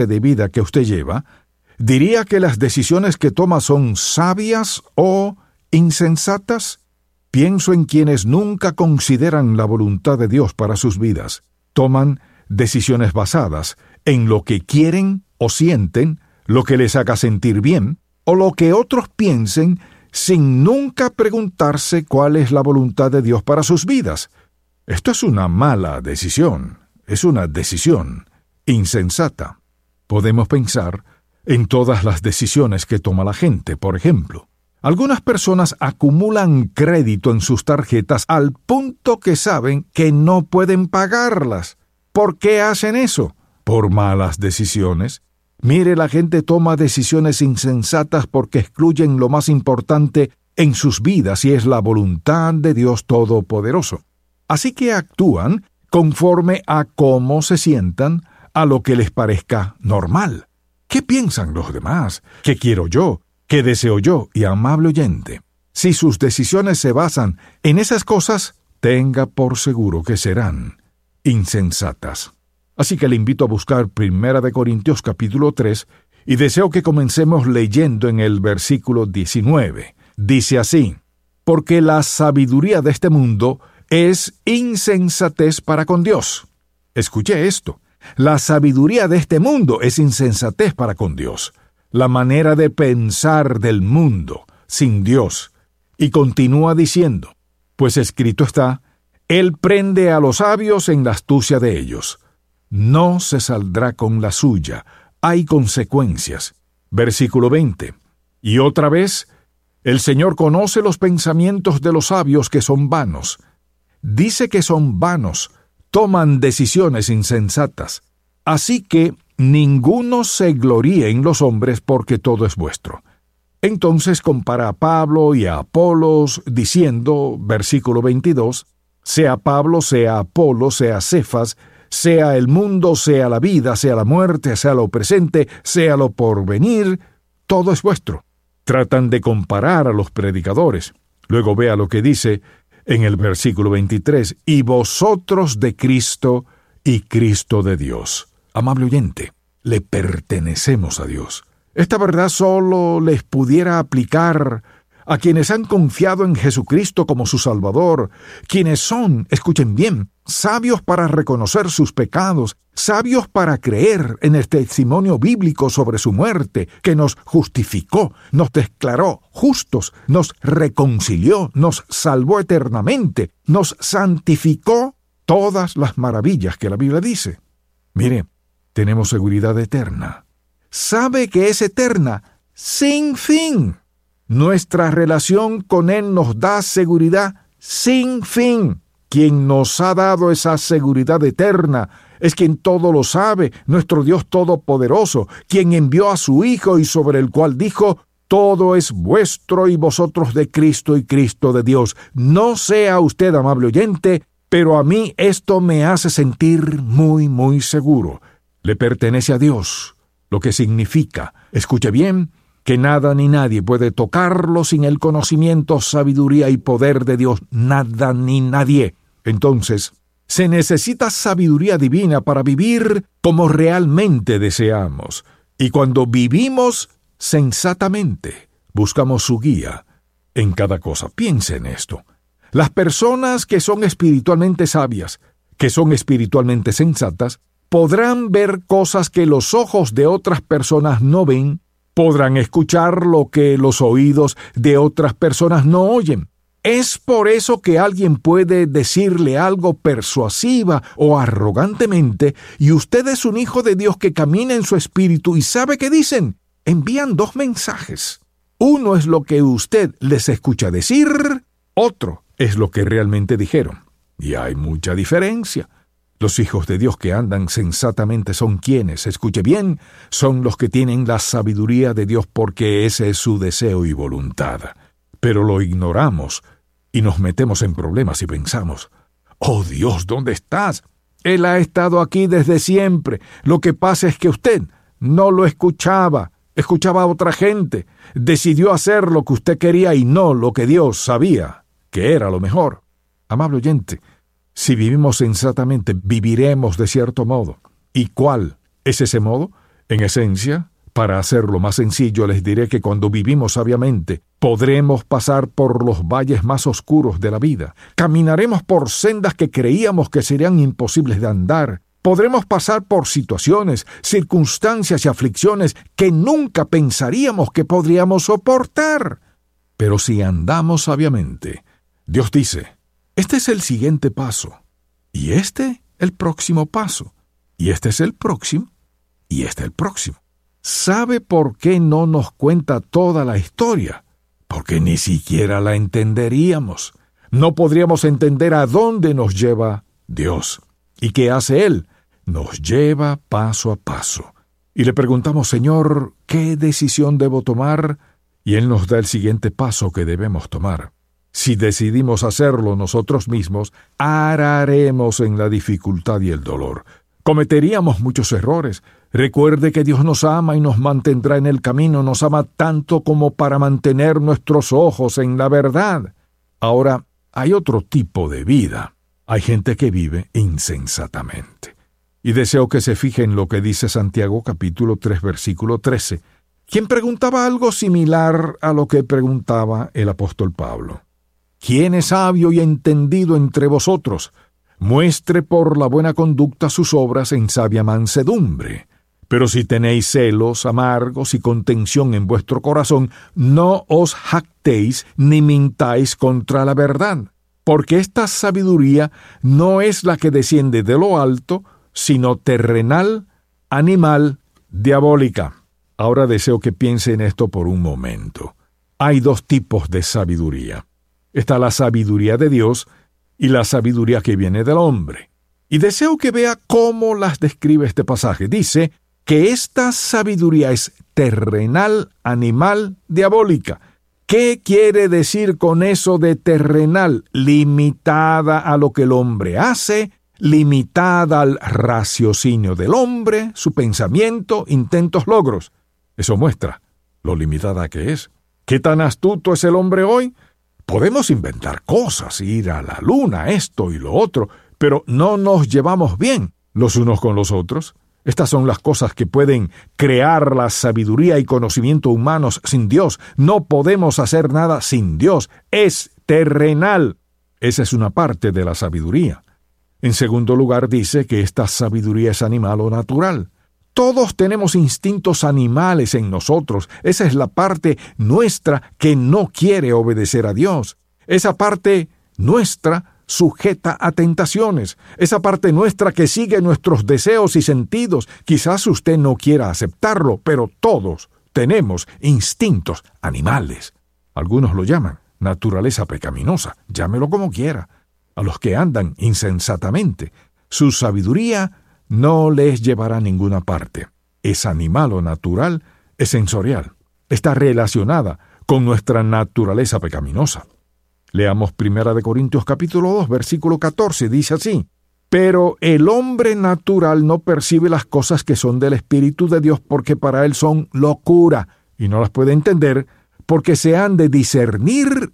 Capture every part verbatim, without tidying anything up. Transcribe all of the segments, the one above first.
de vida que usted lleva, ¿diría que las decisiones que toma son sabias o insensatas? Pienso en quienes nunca consideran la voluntad de Dios para sus vidas. Toman decisiones basadas en lo que quieren o sienten, lo que les haga sentir bien, o lo que otros piensen, sin nunca preguntarse cuál es la voluntad de Dios para sus vidas. Esto es una mala decisión, es una decisión insensata. Podemos pensar en todas las decisiones que toma la gente, por ejemplo. Algunas personas acumulan crédito en sus tarjetas al punto que saben que no pueden pagarlas. ¿Por qué hacen eso? Por malas decisiones. Mire, la gente toma decisiones insensatas porque excluyen lo más importante en sus vidas y es la voluntad de Dios Todopoderoso. Así que actúan conforme a cómo se sientan, a lo que les parezca normal. ¿Qué piensan los demás? ¿Qué quiero yo? ¿Qué deseo yo? Y amable oyente, si sus decisiones se basan en esas cosas, tenga por seguro que serán insensatas. Así que le invito a buscar Primera de Corintios capítulo tres y deseo que comencemos leyendo en el versículo diecinueve. Dice así: porque la sabiduría de este mundo es insensatez para con Dios. Escuche esto. La sabiduría de este mundo es insensatez para con Dios. La manera de pensar del mundo sin Dios. Y continúa diciendo, pues escrito está, Él prende a los sabios en la astucia de ellos. No se saldrá con la suya. Hay consecuencias. Versículo veinte. Y otra vez, el Señor conoce los pensamientos de los sabios que son vanos. Dice que son vanos, toman decisiones insensatas. Así que ninguno se gloríe en los hombres porque todo es vuestro. Entonces compara a Pablo y a Apolos diciendo, versículo veintidós, sea Pablo, sea Apolo, sea Cefas, sea el mundo, sea la vida, sea la muerte, sea lo presente, sea lo porvenir, todo es vuestro. Tratan de comparar a los predicadores. Luego vea lo que dice en el versículo veintitrés, y vosotros de Cristo y Cristo de Dios. Amable oyente, le pertenecemos a Dios. Esta verdad solo les pudiera aplicar a quienes han confiado en Jesucristo como su Salvador, quienes son, escuchen bien, sabios para reconocer sus pecados, sabios para creer en el testimonio bíblico sobre su muerte, que nos justificó, nos declaró justos, nos reconcilió, nos salvó eternamente, nos santificó, todas las maravillas que la Biblia dice. Mire, tenemos seguridad eterna. Sabe que es eterna, sin fin. Nuestra relación con Él nos da seguridad sin fin. Quien nos ha dado esa seguridad eterna es quien todo lo sabe, nuestro Dios Todopoderoso, quien envió a su Hijo y sobre el cual dijo, todo es vuestro y vosotros de Cristo y Cristo de Dios. No sea usted, amable oyente, pero a mí esto me hace sentir muy, muy seguro. Le pertenece a Dios, lo que significa, escuche bien, que nada ni nadie puede tocarlo sin el conocimiento, sabiduría y poder de Dios. Nada ni nadie. Entonces, se necesita sabiduría divina para vivir como realmente deseamos. Y cuando vivimos sensatamente, buscamos su guía en cada cosa. Piense en esto. Las personas que son espiritualmente sabias, que son espiritualmente sensatas, podrán ver cosas que los ojos de otras personas no ven, podrán escuchar lo que los oídos de otras personas no oyen. Es por eso que alguien puede decirle algo persuasiva o arrogantemente, y usted es un hijo de Dios que camina en su espíritu y sabe qué dicen. Envían dos mensajes. Uno es lo que usted les escucha decir, otro es lo que realmente dijeron. Y hay mucha diferencia. Los hijos de Dios que andan sensatamente son quienes, escuche bien, son los que tienen la sabiduría de Dios porque ese es su deseo y voluntad. Pero lo ignoramos y nos metemos en problemas y pensamos, «Oh Dios, ¿dónde estás? Él ha estado aquí desde siempre. Lo que pasa es que usted no lo escuchaba, escuchaba a otra gente, decidió hacer lo que usted quería y no lo que Dios sabía que era lo mejor». Amable oyente, si vivimos sensatamente, viviremos de cierto modo. ¿Y cuál es ese modo? En esencia, para hacerlo más sencillo, les diré que cuando vivimos sabiamente, podremos pasar por los valles más oscuros de la vida. Caminaremos por sendas que creíamos que serían imposibles de andar. Podremos pasar por situaciones, circunstancias y aflicciones que nunca pensaríamos que podríamos soportar. Pero si andamos sabiamente, Dios dice, este es el siguiente paso, y este el próximo paso, y este es el próximo, y este el próximo. ¿Sabe por qué no nos cuenta toda la historia? Porque ni siquiera la entenderíamos. No podríamos entender a dónde nos lleva Dios. ¿Y qué hace Él? Nos lleva paso a paso. Y le preguntamos, Señor, ¿qué decisión debo tomar? Y Él nos da el siguiente paso que debemos tomar. Si decidimos hacerlo nosotros mismos, araremos en la dificultad y el dolor. Cometeríamos muchos errores. Recuerde que Dios nos ama y nos mantendrá en el camino. Nos ama tanto como para mantener nuestros ojos en la verdad. Ahora, hay otro tipo de vida. Hay gente que vive insensatamente. Y deseo que se fije en lo que dice Santiago capítulo tres, versículo trece, quien preguntaba algo similar a lo que preguntaba el apóstol Pablo. ¿Quién es sabio y entendido entre vosotros? Muestre por la buena conducta sus obras en sabia mansedumbre. Pero si tenéis celos amargos y contención en vuestro corazón, no os jactéis ni mintáis contra la verdad, porque esta sabiduría no es la que desciende de lo alto, sino terrenal, animal, diabólica. Ahora deseo que piense en esto por un momento. Hay dos tipos de sabiduría. Está la sabiduría de Dios y la sabiduría que viene del hombre. Y deseo que vea cómo las describe este pasaje. Dice que esta sabiduría es terrenal, animal, diabólica. ¿Qué quiere decir con eso de terrenal? Limitada a lo que el hombre hace, limitada al raciocinio del hombre, su pensamiento, intentos, logros. Eso muestra lo limitada que es. ¿Qué tan astuto es el hombre hoy? Podemos inventar cosas, ir a la luna, esto y lo otro, pero no nos llevamos bien los unos con los otros. Estas son las cosas que pueden crear la sabiduría y conocimiento humanos sin Dios. No podemos hacer nada sin Dios. Es terrenal. Esa es una parte de la sabiduría. En segundo lugar, dice que esta sabiduría es animal o natural. Todos tenemos instintos animales en nosotros. Esa es la parte nuestra que no quiere obedecer a Dios. Esa parte nuestra sujeta a tentaciones. Esa parte nuestra que sigue nuestros deseos y sentidos. Quizás usted no quiera aceptarlo, pero todos tenemos instintos animales. Algunos lo llaman naturaleza pecaminosa. Llámelo como quiera. A los que andan insensatamente, su sabiduría no les llevará a ninguna parte. Es animal o natural, es sensorial. Está relacionada con nuestra naturaleza pecaminosa. Leamos Primera de Corintios capítulo dos, versículo catorce, dice así: Pero el hombre natural no percibe las cosas que son del Espíritu de Dios, porque para él son locura, y no las puede entender, porque se han de discernir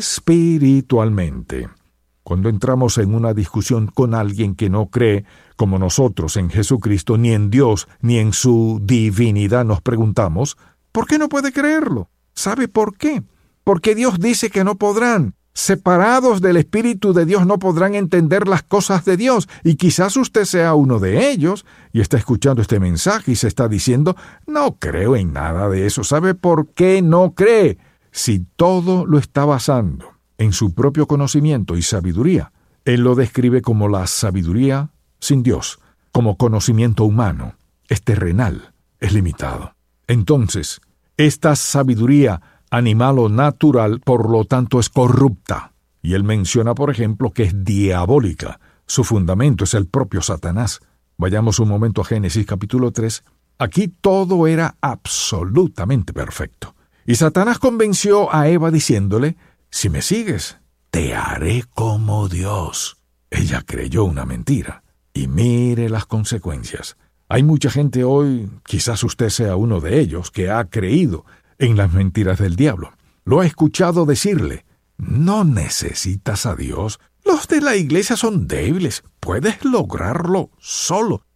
espiritualmente. Cuando entramos en una discusión con alguien que no cree, como nosotros, en Jesucristo, ni en Dios, ni en su divinidad, nos preguntamos, ¿por qué no puede creerlo? ¿Sabe por qué? Porque Dios dice que no podrán. Separados del Espíritu de Dios no podrán entender las cosas de Dios, y quizás usted sea uno de ellos, y está escuchando este mensaje y se está diciendo, no creo en nada de eso. ¿Sabe por qué no cree? Si todo lo está basando en su propio conocimiento y sabiduría, Él lo describe como la sabiduría sin Dios, como conocimiento humano. Es terrenal, es limitado. Entonces, esta sabiduría animal o natural, por lo tanto, es corrupta. Y Él menciona, por ejemplo, que es diabólica. Su fundamento es el propio Satanás. Vayamos un momento a Génesis capítulo tres. Aquí todo era absolutamente perfecto. Y Satanás convenció a Eva diciéndole, si me sigues, te haré como Dios. Ella creyó una mentira. Y mire las consecuencias. Hay mucha gente hoy, quizás usted sea uno de ellos, que ha creído en las mentiras del diablo. Lo ha escuchado decirle, no necesitas a Dios. Los de la iglesia son débiles. Puedes lograrlo solo.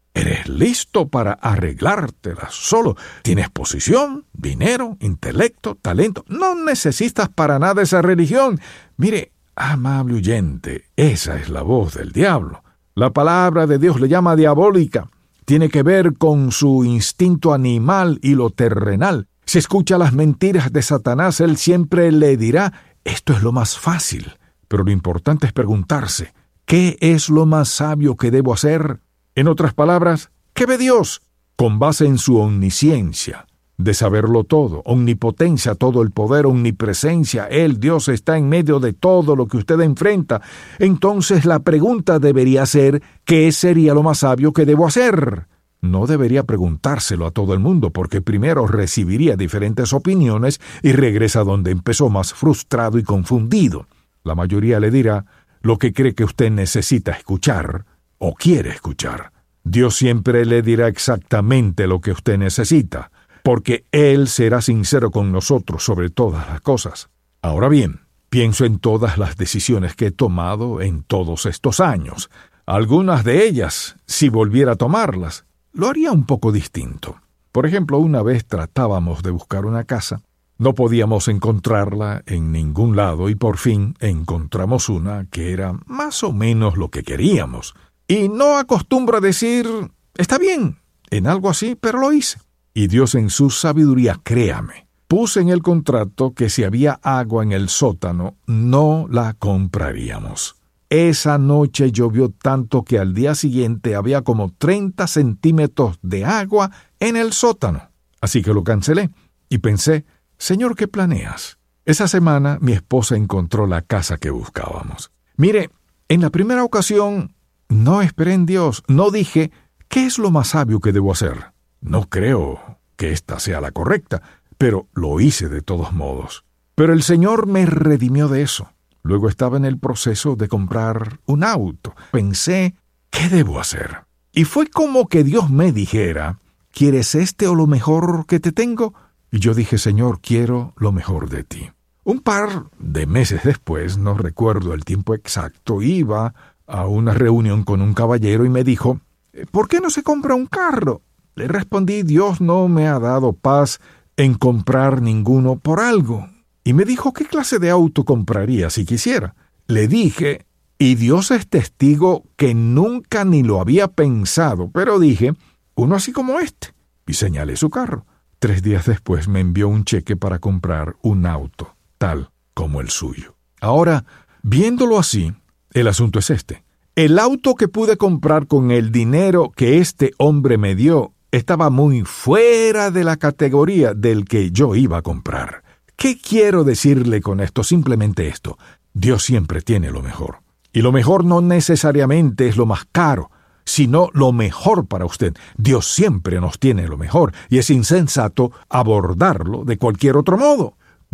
Eres listo para arreglártelas solo. Tienes posición, dinero, intelecto, talento. No necesitas para nada esa religión. Mire, amable oyente, esa es la voz del diablo. La palabra de Dios le llama diabólica. Tiene que ver con su instinto animal y lo terrenal. Si escucha las mentiras de Satanás, él siempre le dirá, esto es lo más fácil. Pero lo importante es preguntarse, ¿qué es lo más sabio que debo hacer? En otras palabras, ¿qué ve Dios? Con base en su omnisciencia, de saberlo todo, omnipotencia, todo el poder, omnipresencia, Él, Dios, está en medio de todo lo que usted enfrenta. Entonces la pregunta debería ser, ¿qué sería lo más sabio que debo hacer? No debería preguntárselo a todo el mundo, porque primero recibiría diferentes opiniones y regresa donde empezó más frustrado y confundido. La mayoría le dirá lo que cree que usted necesita escuchar o quiere escuchar. Dios siempre le dirá exactamente lo que usted necesita, porque Él será sincero con nosotros sobre todas las cosas. Ahora bien, pienso en todas las decisiones que he tomado en todos estos años. Algunas de ellas, si volviera a tomarlas, lo haría un poco distinto. Por ejemplo, una vez tratábamos de buscar una casa. No podíamos encontrarla en ningún lado y por fin encontramos una que era más o menos lo que queríamos. Y no acostumbro a decir, está bien, en algo así, pero lo hice. Y Dios en su sabiduría, créame, puse en el contrato que si había agua en el sótano, no la compraríamos. Esa noche llovió tanto que al día siguiente había como treinta centímetros de agua en el sótano. Así que lo cancelé y pensé, Señor, ¿qué planeas? Esa semana mi esposa encontró la casa que buscábamos. Mire, en la primera ocasión no esperé en Dios, no dije, ¿qué es lo más sabio que debo hacer? No creo que esta sea la correcta, pero lo hice de todos modos. Pero el Señor me redimió de eso. Luego estaba en el proceso de comprar un auto. Pensé, ¿qué debo hacer? Y fue como que Dios me dijera, ¿quieres este o lo mejor que te tengo? Y yo dije, Señor, quiero lo mejor de ti. Un par de meses después, no recuerdo el tiempo exacto, iba a una reunión con un caballero y me dijo, ¿por qué no se compra un carro? Le respondí, Dios no me ha dado paz en comprar ninguno por algo. Y me dijo, ¿qué clase de auto compraría si quisiera? Le dije, y Dios es testigo que nunca ni lo había pensado, pero dije, uno así como este. Y señalé su carro. Tres días después me envió un cheque para comprar un auto, tal como el suyo. Ahora, viéndolo así, el asunto es este. El auto que pude comprar con el dinero que este hombre me dio estaba muy fuera de la categoría del que yo iba a comprar. ¿Qué quiero decirle con esto? Simplemente esto. Dios siempre tiene lo mejor. Y lo mejor no necesariamente es lo más caro, sino lo mejor para usted. Dios siempre nos tiene lo mejor y es insensato abordarlo de cualquier otro modo.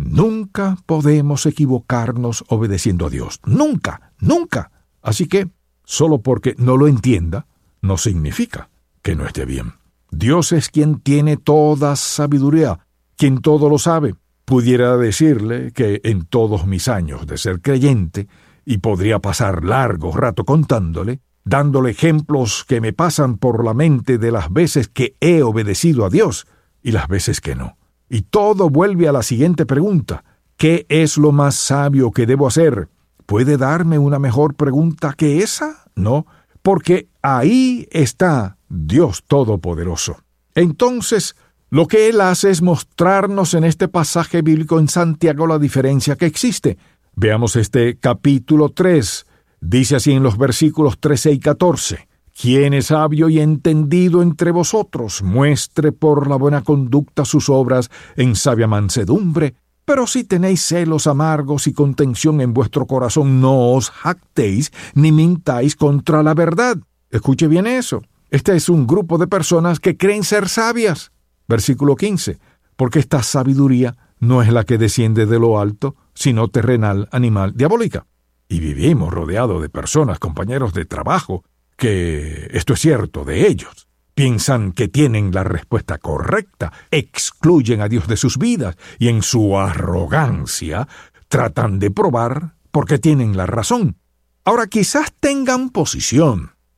Nunca podemos equivocarnos obedeciendo a Dios. Nunca, nunca. Así que, solo porque no lo entienda, no significa que no esté bien. Dios es quien tiene toda sabiduría, quien todo lo sabe. Pudiera decirle que en todos mis años de ser creyente, y podría pasar largo rato contándole, dándole ejemplos que me pasan por la mente de las veces que he obedecido a Dios y las veces que no. Y todo vuelve a la siguiente pregunta. ¿Qué es lo más sabio que debo hacer? ¿Puede darme una mejor pregunta que esa? No, porque ahí está Dios Todopoderoso. Entonces, lo que Él hace es mostrarnos en este pasaje bíblico en Santiago la diferencia que existe. Veamos este capítulo tres. Dice así en los versículos trece y catorce. ¿Quién es sabio y entendido entre vosotros? Muestre por la buena conducta sus obras en sabia mansedumbre. Pero si tenéis celos amargos y contención en vuestro corazón, no os jactéis ni mintáis contra la verdad. Escuche bien eso. Este es un grupo de personas que creen ser sabias. Versículo quince. Porque esta sabiduría no es la que desciende de lo alto, sino terrenal, animal, diabólica. Y vivimos rodeados de personas, compañeros de trabajo, que, esto es cierto de ellos, piensan que tienen la respuesta correcta, excluyen a Dios de sus vidas y en su arrogancia tratan de probar porque tienen la razón. Ahora quizás tengan posición,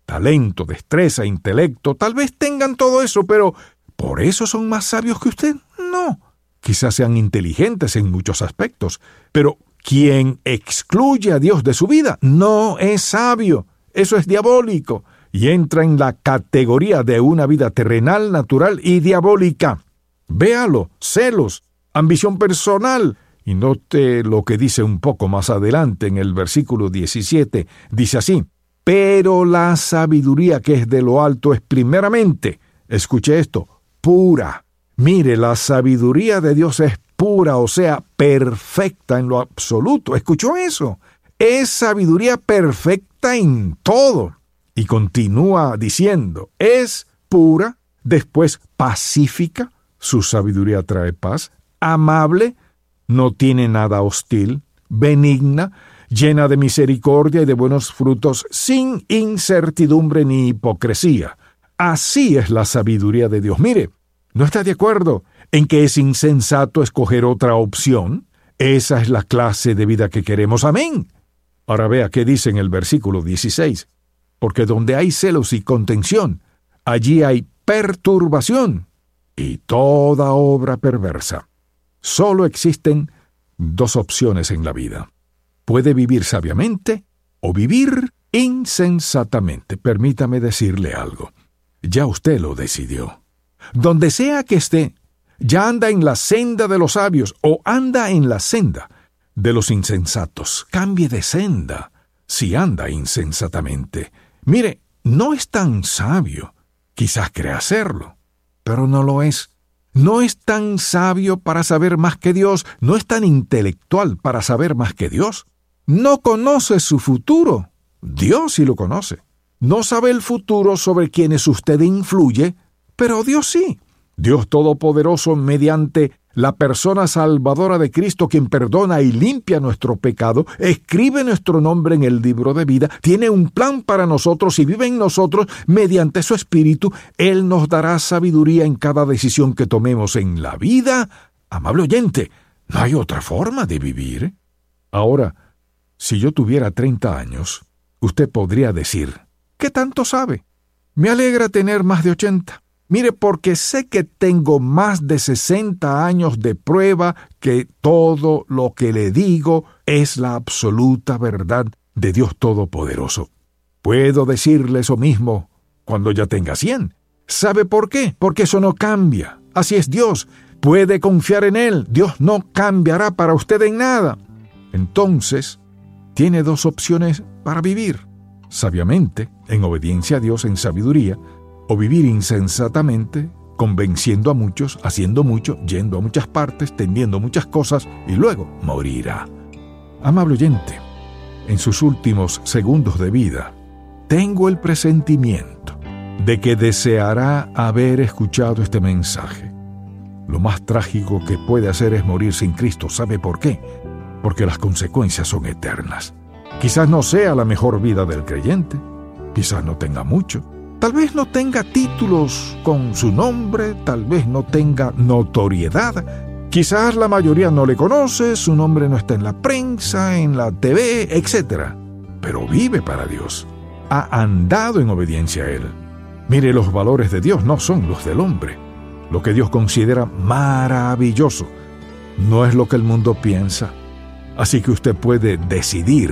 talento, destreza, intelecto. Tal vez tengan todo eso, pero ¿por eso son más sabios que usted? No. Quizás sean inteligentes en muchos aspectos, pero quien excluye a Dios de su vida no es sabio. Eso es diabólico y entra en la categoría de una vida terrenal, natural y diabólica. Véalo, celos, ambición personal. Y note lo que dice un poco más adelante en el versículo diecisiete. Dice así: pero la sabiduría que es de lo alto es primeramente, escuche esto, pura. Mire, la sabiduría de Dios es pura, o sea, perfecta en lo absoluto. ¿Escuchó eso? Es sabiduría perfecta en todo. Y continúa diciendo, es pura, después pacífica, su sabiduría trae paz, amable, no tiene nada hostil, benigna, llena de misericordia y de buenos frutos, sin incertidumbre ni hipocresía. Así es la sabiduría de Dios. Mire, ¿no está de acuerdo en que es insensato escoger otra opción? Esa es la clase de vida que queremos. Amén. Ahora vea qué dice en el versículo dieciséis. Porque donde hay celos y contención, allí hay perturbación y toda obra perversa. Solo existen dos opciones en la vida. Puede vivir sabiamente o vivir insensatamente. Permítame decirle algo. Ya usted lo decidió. Donde sea que esté, ya anda en la senda de los sabios o anda en la senda de los insensatos. Cambie de senda si anda insensatamente. Mire, no es tan sabio. Quizás crea serlo, pero no lo es. No es tan sabio para saber más que Dios. No es tan intelectual para saber más que Dios. No conoce su futuro. Dios sí lo conoce. No sabe el futuro sobre quienes usted influye, pero Dios sí. Dios Todopoderoso, mediante la persona salvadora de Cristo, quien perdona y limpia nuestro pecado, escribe nuestro nombre en el libro de vida, tiene un plan para nosotros y vive en nosotros mediante su Espíritu. Él nos dará sabiduría en cada decisión que tomemos en la vida. Amable oyente, no hay otra forma de vivir. Ahora, si yo tuviera treinta años, usted podría decir, ¿qué tanto sabe? Me alegra tener más de ochenta. Mire, porque sé que tengo más de sesenta años de prueba que todo lo que le digo es la absoluta verdad de Dios Todopoderoso. Puedo decirle eso mismo cuando ya tenga cien. ¿Sabe por qué? Porque eso no cambia. Así es Dios. Puede confiar en Él. Dios no cambiará para usted en nada. Entonces, tiene dos opciones para vivir. Sabiamente, en obediencia a Dios, en sabiduría, o vivir insensatamente, convenciendo a muchos, haciendo mucho, yendo a muchas partes, tendiendo muchas cosas, y luego morirá. Amable oyente, en sus últimos segundos de vida, tengo el presentimiento de que deseará haber escuchado este mensaje. Lo más trágico que puede hacer es morir sin Cristo. ¿Sabe por qué? Porque las consecuencias son eternas. Quizás no sea la mejor vida del creyente, quizás no tenga mucho, tal vez no tenga títulos con su nombre, tal vez no tenga notoriedad, quizás la mayoría no le conoce, su nombre no está en la prensa, en la T V, etcétera. Pero vive para Dios, ha andado en obediencia a Él. Mire, los valores de Dios no son los del hombre. Lo que Dios considera maravilloso no es lo que el mundo piensa. Así que usted puede decidir.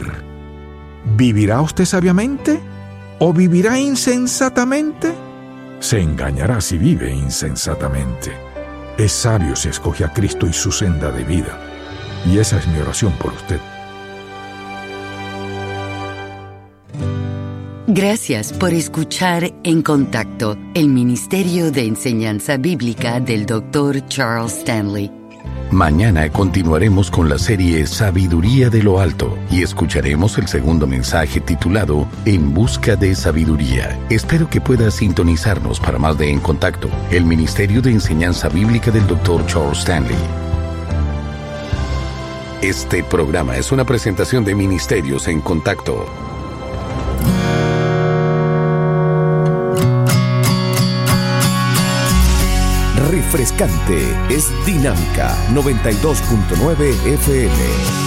¿Vivirá usted sabiamente o vivirá insensatamente? Se engañará si vive insensatamente. Es sabio si escoge a Cristo y su senda de vida. Y esa es mi oración por usted. Gracias por escuchar En Contacto, el Ministerio de Enseñanza Bíblica del doctor Charles Stanley. Mañana continuaremos con la serie Sabiduría de lo Alto y escucharemos el segundo mensaje titulado En Busca de Sabiduría. Espero que pueda sintonizarnos para más de En Contacto, el Ministerio de Enseñanza Bíblica del doctor Charles Stanley. Este programa es una presentación de Ministerios En Contacto. Refrescante, es Dinámica noventa y dos punto nueve F M.